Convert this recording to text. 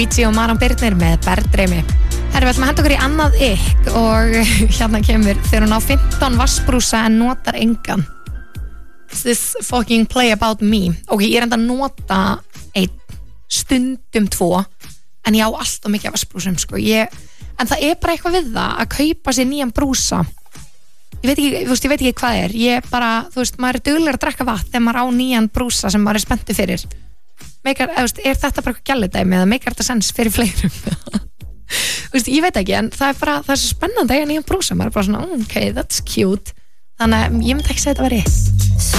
Avicii og Maran Birnir með Bergdraumi. Herra, við ætlum að henda okkur í annað ykk og hérna kemur þegar hún á 15 vassbrúsa en notar engan. This fucking play about me. Ok, ég er enda að nota einn, stundum 2, en ég á alltaf mikið af vassbrúsum, sko. En það er bara eitthvað við það að kaupa sér nýjan brúsa. Ég veit ekki hvað er. Ég bara, maður er duglegur að drekka vatn þegar maður á nýjan brúsa sem maður er spenntur fyrir. Er þetta bara eitthvað gæludæmi eða meikar þetta sens fyrir fleirum? Ég veit ekki, en það er svo spennandi að eiga nýjan brúsa. Maður er bara svona, ok, that's cute. Þannig að ég myndi ekki segja þetta væri